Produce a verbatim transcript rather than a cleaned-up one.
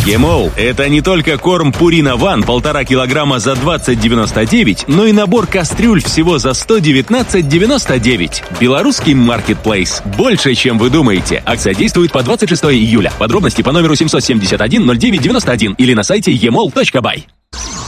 Емол – это не только корм Purina One полтора килограмма за двадцать девяносто девять, но и набор кастрюль всего за сто девятнадцать девяносто девять. Белорусский маркетплейс. Больше, чем вы думаете. Акция действует по двадцать шестого июля. Подробности по номеру семь семь один ноль девять девяносто один или на сайте емол точка бай.